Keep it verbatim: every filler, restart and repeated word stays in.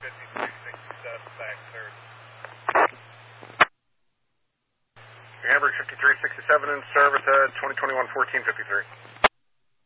fifty-three sixty-seven, back third. Hamburg fifty-three sixty-seven in service at twenty twenty-one fourteen fifty-three.